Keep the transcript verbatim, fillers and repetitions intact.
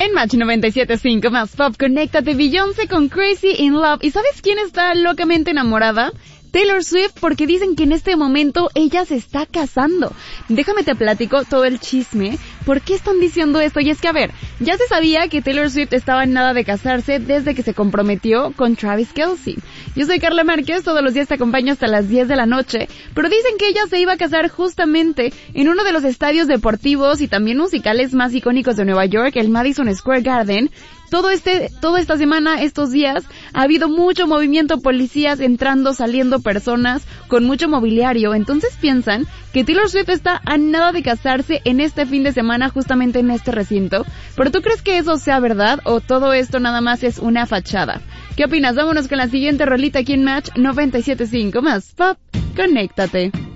En Match noventa y siete punto cinco más Pop, conéctate. Beyoncé con Crazy in Love. ¿Y sabes quién está locamente enamorada? Taylor Swift, porque dicen que en este momento ella se está casando. Déjame te platico todo el chisme. ¿Por qué están diciendo esto? Y es que, a ver, ya se sabía que Taylor Swift estaba en nada de casarse desde que se comprometió con Travis Kelce. Yo soy Carla Márquez, todos los días te acompaño hasta las diez de la noche, pero dicen que ella se iba a casar justamente en uno de los estadios deportivos y también musicales más icónicos de Nueva York, el Madison Square Garden. Todo este, toda esta semana, estos días, ha habido mucho movimiento, policías entrando, saliendo personas con mucho mobiliario. Entonces piensan que Taylor Swift está a nada de casarse en este fin de semana justamente en este recinto. ¿Pero tú crees que eso sea verdad o todo esto nada más es una fachada? ¿Qué opinas? Vámonos con la siguiente rolita aquí en Match noventa y siete punto cinco más Pop. Conéctate.